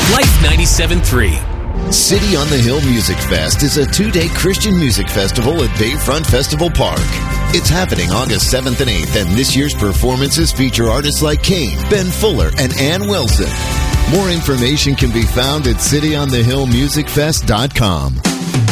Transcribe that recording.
Life 97.3. City on the Hill Music Fest is a 2-day Christian music festival at Bayfront Festival Park. It's happening August 7th and 8th, and this year's performances feature artists like Kane, Ben Fuller, and Ann Wilson. More information can be found at cityonthehillmusicfest.com.